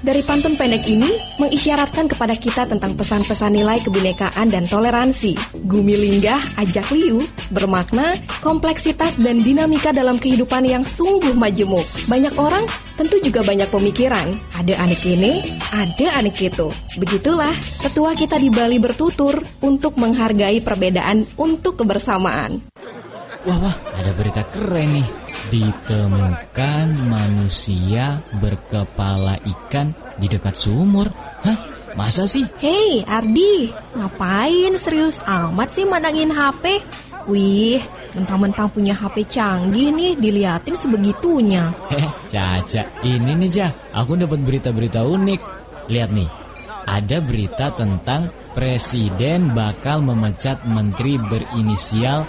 Dari pantun pendek ini mengisyaratkan kepada kita tentang pesan-pesan nilai kebinekaan dan toleransi. Gumilinggah, ajak liu, bermakna kompleksitas dan dinamika dalam kehidupan yang sungguh majemuk. Banyak orang tentu juga banyak pemikiran. Ada anik ini, ada anik itu. Begitulah tetua kita di Bali bertutur untuk menghargai perbedaan untuk kebersamaan. Wah, ada berita keren nih. Ditemukan manusia berkepala ikan di dekat sumur. Hah? Masa sih? Hei Ardi, ngapain serius amat sih mandangin HP? Wih, mentang-mentang punya HP canggih nih, diliatin sebegitunya. Caca, ini nih Jah, aku dapat berita-berita unik. Lihat nih, ada berita tentang presiden bakal memecat menteri berinisial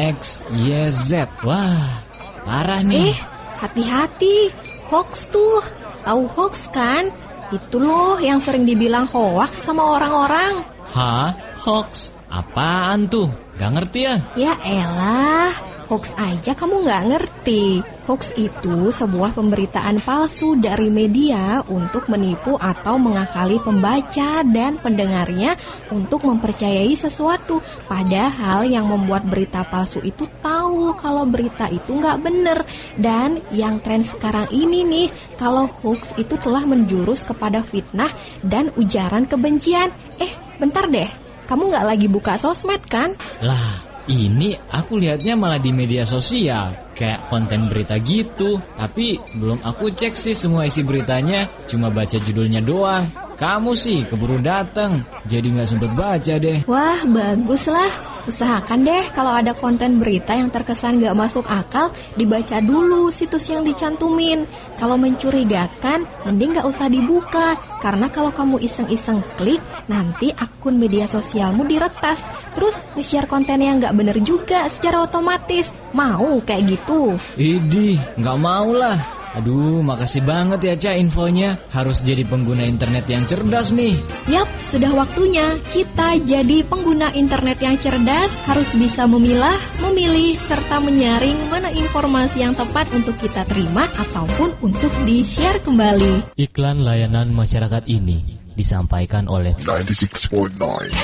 XYZ. Wah, parah nih. Hati-hati, hoax tuh. Tahu hoax kan? Itu loh yang sering dibilang hoax sama orang-orang. Hah? Hoax? Apaan tuh? Gak ngerti ya? Ya elah, hoax aja kamu gak ngerti. Hoax itu sebuah pemberitaan palsu dari media untuk menipu atau mengakali pembaca dan pendengarnya untuk mempercayai sesuatu. Padahal yang membuat berita palsu itu tahu kalau berita itu gak bener. Dan yang tren sekarang ini nih, kalau hoax itu telah menjurus kepada fitnah dan ujaran kebencian. Bentar deh, kamu gak lagi buka sosmed kan? Lah, ini aku lihatnya malah di media sosial, kayak konten berita gitu. Tapi belum aku cek sih semua isi beritanya, cuma baca judulnya doang. Kamu sih keburu datang, jadi gak sempet baca deh. Wah, bagus lah. Usahakan deh kalau ada konten berita yang terkesan gak masuk akal, dibaca dulu situs yang dicantumin. Kalau mencurigakan, mending gak usah dibuka. Karena kalau kamu iseng-iseng klik, nanti akun media sosialmu diretas. Terus nge-share konten yang gak bener juga secara otomatis. Mau kayak gitu? Idih, gak mau lah. Aduh, makasih banget ya Ca infonya. Harus jadi pengguna internet yang cerdas nih. Yap, sudah waktunya kita jadi pengguna internet yang cerdas. Harus bisa memilah, memilih, serta menyaring mana informasi yang tepat untuk kita terima ataupun untuk di-share kembali. Iklan layanan masyarakat ini disampaikan oleh 96.9